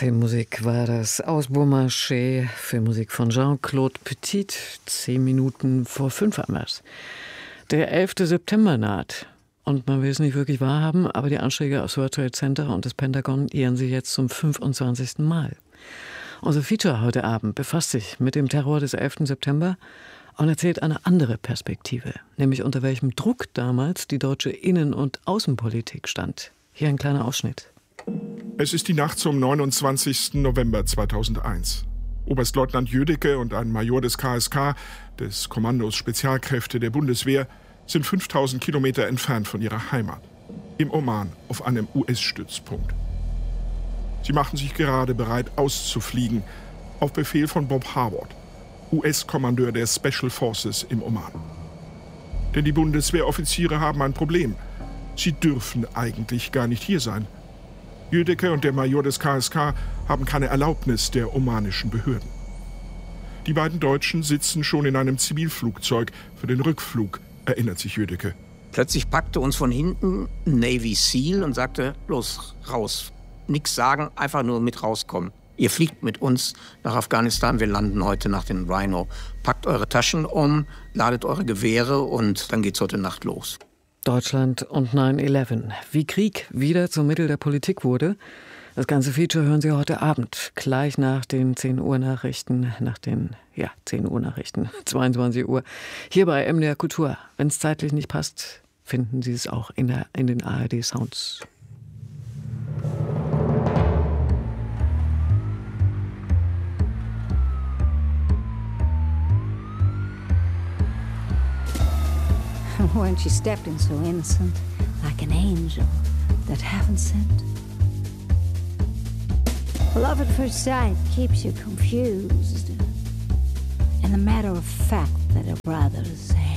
Filmmusik war das aus Beaumarchais, Filmmusik von Jean-Claude Petit, 10 Minuten vor 5 haben wir's. Der 11. September naht und man will es nicht wirklich wahrhaben, aber die Anschläge aufs World Trade Center und das Pentagon jähren sich jetzt zum 25. Mal. Unser Feature heute Abend befasst sich mit dem Terror des 11. September und erzählt eine andere Perspektive, nämlich unter welchem Druck damals die deutsche Innen- und Außenpolitik stand. Hier ein kleiner Ausschnitt. Es ist die Nacht zum 29. November 2001. Oberstleutnant Jödecke und ein Major des KSK, des Kommandos Spezialkräfte der Bundeswehr, sind 5000 Kilometer entfernt von ihrer Heimat, im Oman auf einem US-Stützpunkt. Sie machen sich gerade bereit, auszufliegen, auf Befehl von Bob Harward, US-Kommandeur der Special Forces im Oman. Denn die Bundeswehroffiziere haben ein Problem. Sie dürfen eigentlich gar nicht hier sein. Jödecke und der Major des KSK haben keine Erlaubnis der omanischen Behörden. Die beiden Deutschen sitzen schon in einem Zivilflugzeug für den Rückflug, erinnert sich Jödecke. Plötzlich packte uns von hinten ein Navy SEAL und sagte, los, raus. Nix sagen, einfach nur mit rauskommen. Ihr fliegt mit uns nach Afghanistan, wir landen heute nach den Rhino. Packt eure Taschen um, ladet eure Gewehre und dann geht's heute Nacht los. Deutschland und 9/11. Wie Krieg wieder zum Mittel der Politik wurde. Das ganze Feature hören Sie heute Abend, gleich nach den 10 Uhr Nachrichten, 10 Uhr Nachrichten, 22 Uhr, hier bei MDR Kultur. Wenn es zeitlich nicht passt, finden Sie es auch in den ARD Sounds. When she stepped in so innocent, like an angel that heaven sent. Love at first sight keeps you confused, and the matter of fact that a brother's hand.